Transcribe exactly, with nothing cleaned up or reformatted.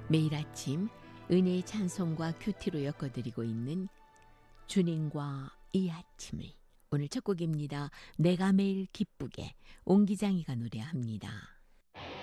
매일 아침 은혜의 찬송과 큐티로 엮어드리고 있는 주님과 이 아침을, 오늘 첫 곡입니다. 내가 매일 기쁘게, 옹기장이가 노래합니다.